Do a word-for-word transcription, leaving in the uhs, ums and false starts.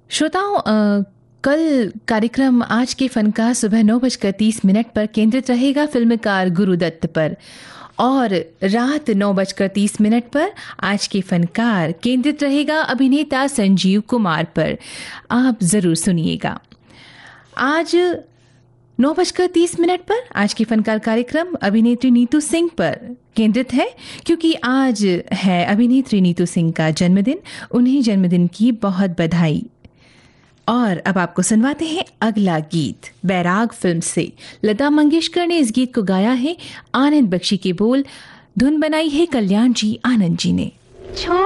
श्रोताओं, अ, कल कार्यक्रम आज के फनकार सुबह नौ बजकर तीस मिनट पर केंद्रित रहेगा फिल्मकार गुरुदत्त पर, और रात नौ बजकर तीस मिनट पर आज के फनकार केंद्रित रहेगा अभिनेता संजीव कुमार पर। आप ज़रूर सुनिएगा। आज नौ बजकर तीस मिनट पर आज के फनकार कार्यक्रम अभिनेत्री नीतू सिंह पर केंद्रित है, क्योंकि आज है अभिनेत्री नीतू सिंह का जन्मदिन। उन्हें जन्मदिन की बहुत बधाई। और अब आपको सुनवाते हैं अगला गीत बैराग फिल्म से। लता मंगेशकर ने इस गीत को गाया है, आनंद बख्शी के बोल, धुन बनाई है कल्याण जी आनंद जी ने।